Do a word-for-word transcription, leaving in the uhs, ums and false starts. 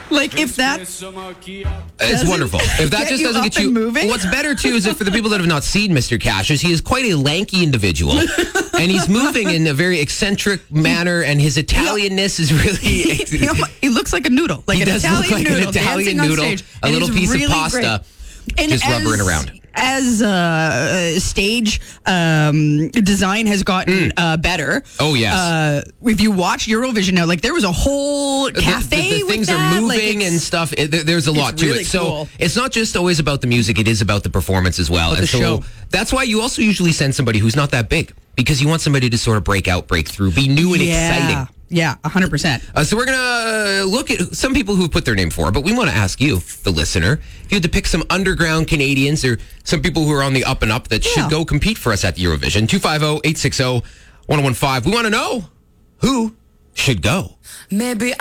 Like, if that... It's Doesn't wonderful. If that get just you doesn't up get you and moving? What's better too is that for the people that have not seen Mister Cassius, he is quite a lanky individual, and he's moving in a very eccentric manner, and his Italianness is really. he, he looks like a noodle, like He an does Italian look like noodle, an Italian dancing on noodle, stage, a and little he's piece really of pasta, great. just as, rubbering around. As uh, stage um, design has gotten Mm. uh, better. Oh, yes. Uh, if you watch Eurovision now, like there was a whole cafe the, the, the with things that. are Like, moving it's- and stuff. It, there- there's a lot to really it. So cool. it's not just always about the music. It is about the performance as well. About And the so show. that's why you also usually send somebody who's not that big, because you want somebody to sort of break out, break through, be new and yeah. exciting. Yeah, one hundred percent. Uh, so we're going to uh, look at some people who've put their name forward, but we want to ask you, the listener, if you had to pick some underground Canadians or some people who are on the up and up that Yeah. should go compete for us at the Eurovision. two five zero, eight six zero, one zero one five. We want to know who should go. Maybe